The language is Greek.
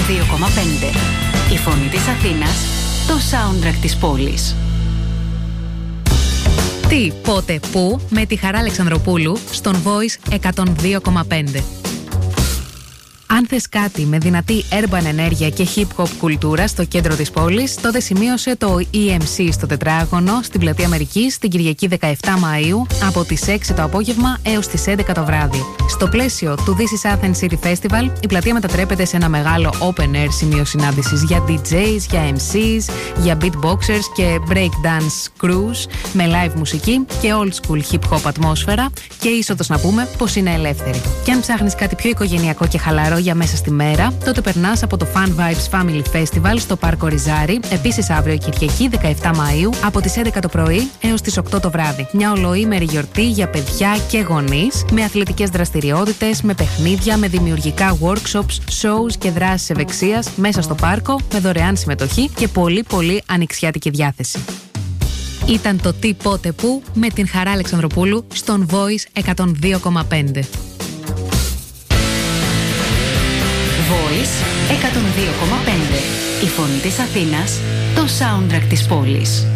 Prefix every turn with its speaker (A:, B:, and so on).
A: 102,5. Η φωνή της Αθήνας, το soundtrack της πόλης.
B: Τι, πότε, πού, με τη Χαρά Αλεξανδροπούλου στον Voice 102,5. Αν θες κάτι με δυνατή urban ενέργεια και hip-hop κουλτούρα στο κέντρο της πόλης, τότε σημείωσε το EMC στο Τετράγωνο, στην Πλατεία Αμερικής, την Κυριακή 17 Μαΐου, από τις 6 το απόγευμα έως τις 11 το βράδυ. Στο πλαίσιο του This is Athens City Festival, η πλατεία μετατρέπεται σε ένα μεγάλο open-air σημείο συνάντησης για DJs, για MCs, για beatboxers και breakdance crews, με live μουσική και old school hip-hop ατμόσφαιρα και είσοδος να πούμε πως είναι ελεύθερη. Και αν ψάχνεις κάτι πιο οικογενειακό και χαλαρό για μέσα στη μέρα, τότε περνάς από το Fun Vibes Family Festival στο Πάρκο Ριζάρι, επίσης αύριο Κυριακή 17 Μαΐου, από τις 11 το πρωί έως τις 8 το βράδυ. Μια ολοήμερη γιορτή για παιδιά και γονείς, με αθλητικές δραστηριότητες, με παιχνίδια, με δημιουργικά workshops, shows και δράσεις ευεξίας μέσα στο πάρκο, με δωρεάν συμμετοχή και πολύ ανοιξιάτικη διάθεση. Ήταν το Τι, πότε, πού με την Χαρά Αλεξανδροπούλου στον Voice 102,5.
A: Voice 102,5. Η φωνή της Αθήνας, το soundtrack της πόλης.